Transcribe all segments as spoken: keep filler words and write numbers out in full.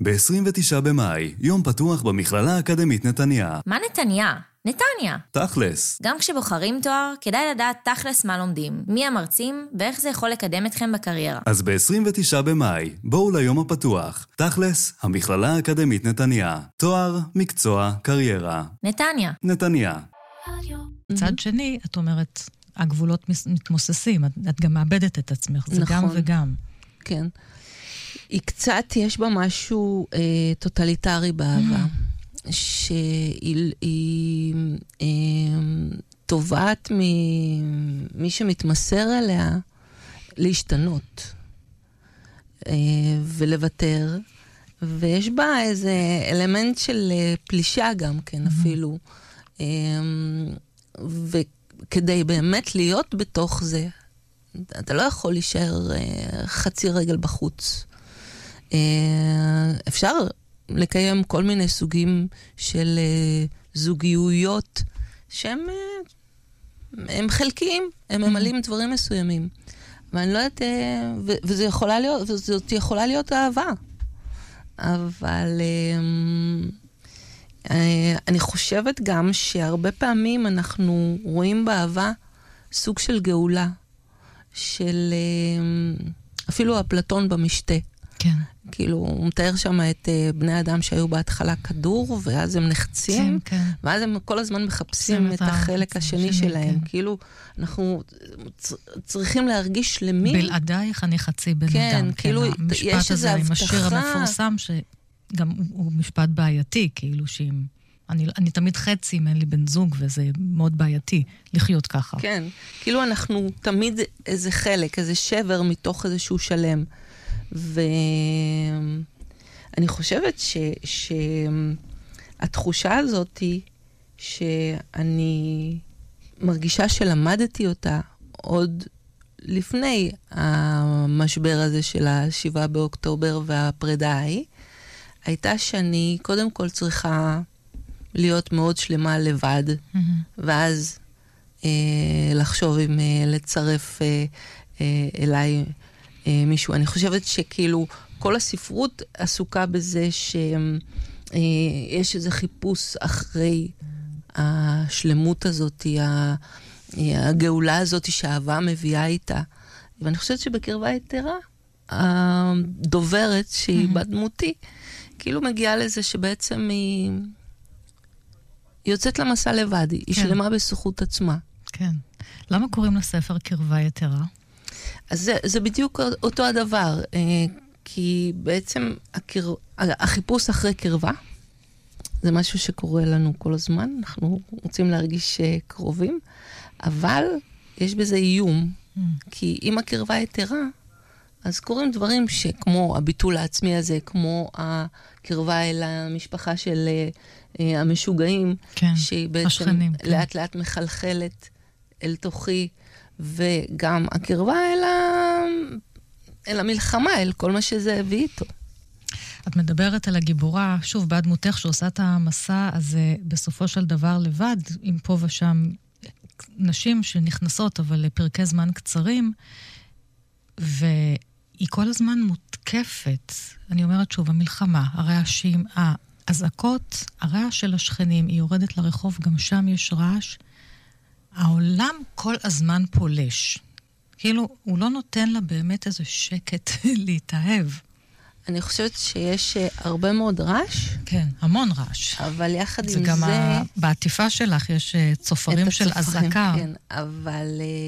ב-עשרים ותשעה במאי, יום פתוח במכללה האקדמית נתניה. מה נתניה? נתניה. תכלס. גם כשבוחרים תואר, כדאי לדעת תכלס מה לומדים, מי המרצים ואיך זה יכול לקדם אתכם בקריירה. אז ב-עשרים ותשעה במאי, בואו ליום הפתוח. תכלס, המכללה האקדמית נתניה. תואר, מקצוע, קריירה. נתניה. נתניה. מצד שני, את אומרת, הגבולות מתמוססים, את, את גם מאבדת את עצמך, זה נכון. גם וגם. כן. היא קצת, יש בה משהו אה, טוטליטרי באהבה, שהיא היא, אה, תובעת ממי שמתמסר אליה להשתנות אה, ולוותר, ויש בה איזה אלמנט של אה, פלישה גם כן אפילו, אה, וכדי באמת להיות בתוך זה, אתה לא יכול להישאר אה, חצי רגל בחוץ. אה, אפשר לקיים כל מיני סוגים של אה, זוגיות שהם אה, הם חלקיים, הם ממלאים דברים מסוימים. ואני לא יודעת, אה, ו- וזה יכולה להיות, וזאת יכולה להיות אהבה. אבל אה, אה, אני חושבת גם שהרבה פעמים אנחנו רואים באהבה סוג של גאולה. של אפילו אפלטון במשתה. כן. כאילו, הוא מתאר שם את בני אדם שהיו בהתחלה כדור, ואז הם נחצים, כן, כן. ואז הם כל הזמן מחפשים את החלק השני שלהם. כן. כאילו, אנחנו צריכים להרגיש שלמים. בלעדייך אני חצי בן כן, אדם. כאילו, כן, יש המשפט איזו הזה עם השיר הבטחה. המפורסם, שגם הוא משפט בעייתי, כאילו שאם... אני, אני תמיד חצי אם אין לי בן זוג, וזה מאוד בעייתי לחיות ככה. כן, כאילו אנחנו תמיד איזה חלק, איזה שבר מתוך איזשהו שלם. ואני חושבת ש... שהתחושה הזאת היא שאני מרגישה שלמדתי אותה עוד לפני המשבר הזה של השבעה באוקטובר והפרידה ההיא, הייתה שאני קודם כל צריכה להיות מאוד שלמה לבד, mm-hmm. ואז אה, לחשוב אם אה, לצרף אה, אה, אליי אה, מישהו. אני חושבת שכאילו כל הספרות עסוקה בזה שיש אה, איזה חיפוש אחרי השלמות הזאת, הגאולה הזאת שהאהבה מביאה איתה. ואני חושבת שבקרבה יתרה, הדוברת שהיא mm-hmm. בדמותי, כאילו מגיעה לזה שבעצם היא... היא יוצאת למסע לבד, היא כן. שלמה בזכות עצמה. כן. למה קוראים לספר קרבה יתרה? אז זה, זה בדיוק אותו הדבר, כי בעצם הקר... החיפוש אחרי קרבה, זה משהו שקורה לנו כל הזמן, אנחנו רוצים להרגיש קרובים, אבל יש בזה איום, mm. כי אם הקרבה יתרה, אז קוראים דברים שכמו הביטול העצמי הזה, כמו הקרבה אל המשפחה של המשוגעים, כן, שהיא בעצם השכנים, לאט כן. לאט מחלחלת אל תוכי, וגם הקרבה אל, ה... אל המלחמה, אל כל מה שזה הביא איתו. את מדברת על הגיבורה, שוב, בעד מותך שעושה את המסע הזה בסופו של דבר לבד, עם פה ושם נשים שנכנסות, אבל לפרקי זמן קצרים, והיא כל הזמן מותקפת. אני אומרת שוב, המלחמה, הרעשים, האזעקות, הרעש של השכנים, היא יורדת לרחוב, גם שם יש רעש. העולם כל הזמן פולש. כאילו, הוא לא נותן לה באמת איזה שקט להתאהב. אני חושבת שיש הרבה מאוד רעש. כן, המון רעש. אבל יחד עם זה... וגם ה... בעטיפה שלך יש צופרים של אזעקה. כן, אבל...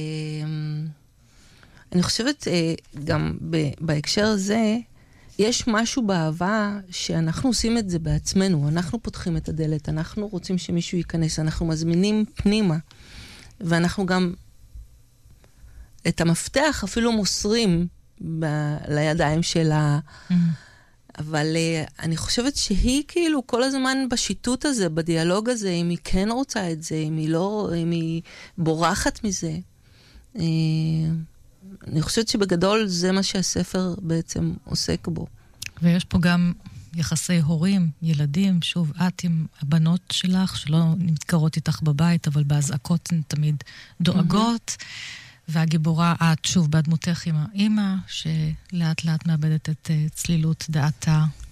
אני חושבת גם בהקשר הזה, יש משהו באהבה שאנחנו עושים את זה בעצמנו. אנחנו פותחים את הדלת, אנחנו רוצים שמישהו ייכנס, אנחנו מזמינים פנימה. ואנחנו גם את המפתח אפילו מוסרים ב- לידיים שלה. Mm-hmm. אבל uh, אני חושבת שהיא כאילו כל הזמן בשיטוט הזה, בדיאלוג הזה, אם היא כן רוצה את זה, אם היא לא, אם היא בורחת מזה. Uh, אני חושבת שבגדול זה מה שהספר בעצם עוסק בו. ויש פה גם יחסי הורים, ילדים, שוב, את עם הבנות שלך, שלא נתקרות איתך בבית, אבל בהזעקות הן תמיד דואגות, mm-hmm. והגיבורה, את שוב, בדמותך עם האמא, שלאט לאט מאבדת את צלילות דעתה.